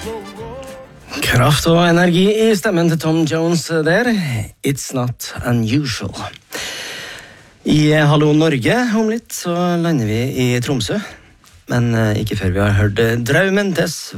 Kraft og energi i stemmen til Tom Jones der. It's not unusual. I Hallo Norge om litt så lander vi i Tromsø. Men ikke før vi har hørt draumen til